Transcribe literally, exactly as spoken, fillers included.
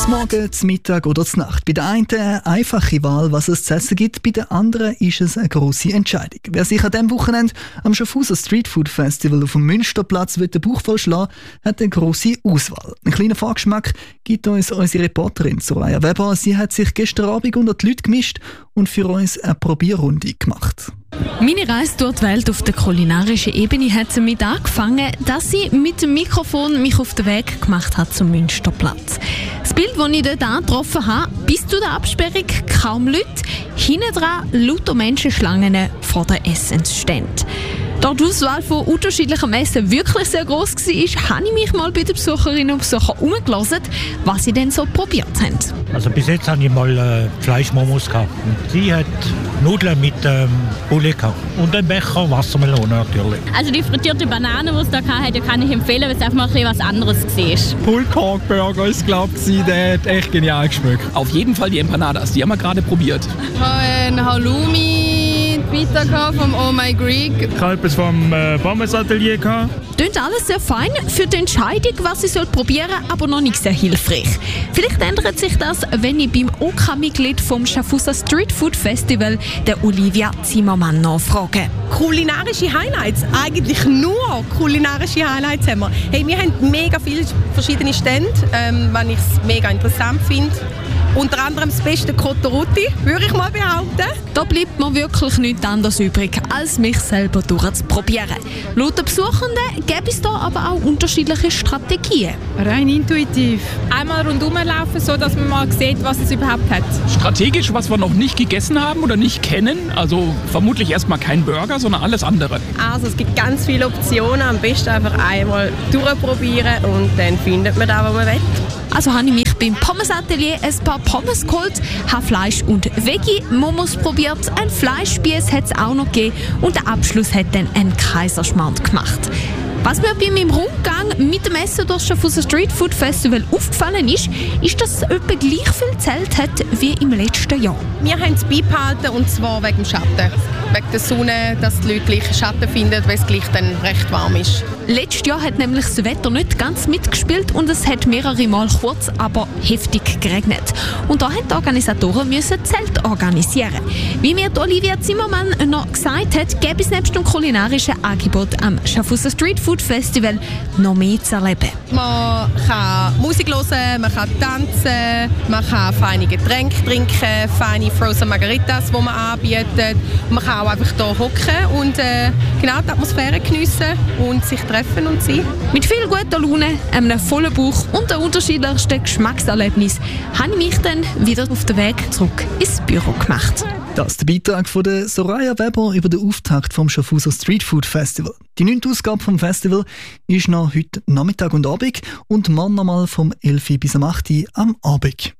Zum Morgen, zum Mittag oder zur Nacht. Bei der einen eine einfache Wahl, was es zu essen gibt, bei der anderen ist es eine grosse Entscheidung. Wer sich an diesem Wochenende am Schaffhauser Street Food Festival auf dem Münsterplatz den Bauch vollschlagen, hat eine grosse Auswahl. Einen kleinen Vorgeschmack gibt uns unsere Reporterin Soraya Weber. Sie hat sich gestern Abend unter die Leute gemischt und für uns eine Probierrunde gemacht. Meine Reise durch die Welt auf der kulinarischen Ebene hat damit angefangen, dass ich mit dem Mikrofon mich auf den Weg gemacht habe zum Münsterplatz. Das Bild, das ich dort angetroffen habe, bis zu der Absperrung kaum Leute, hinten dran lauter Menschenschlangen vor den Essensständen. Da die Auswahl von unterschiedlichen Messen wirklich sehr gross war, habe ich mich mal bei den Besucherinnen und Besuchern umgelassen, was sie denn so probiert haben. Also bis jetzt hatte ich mal äh, Fleischmomos gehabt. Und sie hat Nudeln mit ähm, Bulle gehabt. Und einen Becher Wassermelone natürlich. Also die frittierte Banane, die es da hatte, kann ich empfehlen, weil es einfach mal ein bisschen was anderes war. Pulled Pork Burger ist, glaube ich, der hat echt genial geschmeckt. Auf jeden Fall die Empanadas, die haben wir gerade probiert. Ich habe einen Halloumi Pizza vom Oh My Greek. Ich habe etwas vom äh, Pommes Atelier gehabt. Klingt alles sehr fein, für die Entscheidung, was ich probieren soll, aber noch nicht sehr hilfreich. Vielleicht ändert sich das, wenn ich beim O K-Mitglied vom Schaffhauser Street Food Festival, der Olivia Zimmermann, nachfrage. Kulinarische Highlights? Eigentlich nur kulinarische Highlights haben wir. Hey, wir haben mega viele verschiedene Stände, ähm, was ich mega interessant finde. Unter anderem das beste Cotteruti, würde ich mal behaupten. Da bleibt mir wirklich nichts anderes übrig, als mich selber durchzuprobieren. Laut den Besuchenden gäbe es da aber auch unterschiedliche Strategien. Rein intuitiv. Einmal rundum laufen, so dass man mal sieht, was es überhaupt hat. Strategisch, was wir noch nicht gegessen haben oder nicht kennen, also vermutlich erstmal kein Burger, sondern alles andere. Also es gibt ganz viele Optionen, am besten einfach einmal durchprobieren und dann findet man da, was man will. Also habe ich mich beim Pommes-Atelier ein paar Pommes geholt, habe Fleisch- und Veggie-Momos probiert, ein Fleischspieß hat es auch noch gegeben und der Abschluss hat dann ein Kaiserschmarrn gemacht. Was mir bei meinem Rundgang mit dem Essen durch das Schaffhauser Street Food Festival aufgefallen ist, ist, dass es etwa gleich viel Zelt hat wie im letzten Jahr. Wir haben es beibehalten, und zwar wegen dem Schatten. Wegen der Sonne, dass die Leute gleich Schatten finden, weil es gleich dann recht warm ist. Letztes Jahr hat nämlich das Wetter nicht ganz mitgespielt und es hat mehrere Mal kurz, aber heftig geregnet. Und da mussten die Organisatoren müssen Zelt organisieren. Wie mir die Olivia Zimmermann noch gesagt hat, gäbe es nebst dem kulinarischen Angebot am Schaffhauser Street Food Festival noch mehr zu erleben. Man kann Musik hören, man kann tanzen, man kann feine Getränke trinken, feine Frozen Margaritas, die man anbietet. Man kann auch einfach hier hocken und äh, genau die Atmosphäre geniessen und sich treffen und sein. Mit viel guter Laune, einem vollen Bauch und den unterschiedlichsten Geschmackserlebnissen habe ich mich dann wieder auf den Weg zurück ins Büro gemacht. Das ist der Beitrag von der Soraya Weber über den Auftakt vom Schaffhauser Street Food Festival. Die neunte Ausgabe vom Festival ist noch heute Nachmittag und Abend und morgen nochmal vom elf bis am acht am Abend.